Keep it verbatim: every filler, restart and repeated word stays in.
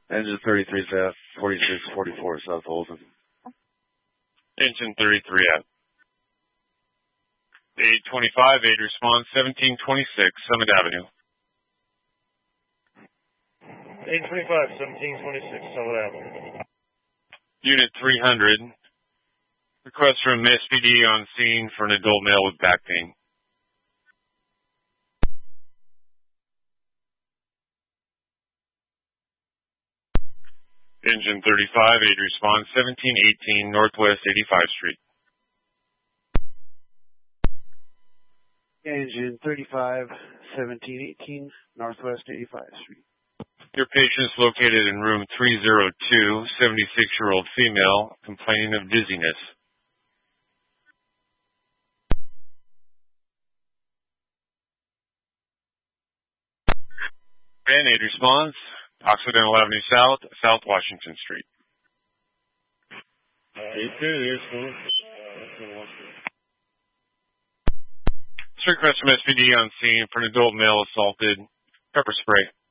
Engine thirty-three F, forty-six forty-four South Holden. Engine thirty-three F. eight twenty-five, aid response, seventeen twenty-six, Summit Avenue. eight twenty-five, seventeen twenty-six, Summit Avenue. Unit three hundred. Request from S P D on scene for an adult male with back pain. Engine thirty-five, aid response, seventeen eighteen, Northwest eighty-five Street. Engine thirty-five, seventeen eighteen, Northwest eighty-five Street. Your patient is located in room three oh two, seventy-six-year-old female, complaining of dizziness. And aid response, Occidental Avenue South, South Washington Street. eight two, here's one. Request from S P D on scene for an adult male assaulted. Pepper spray.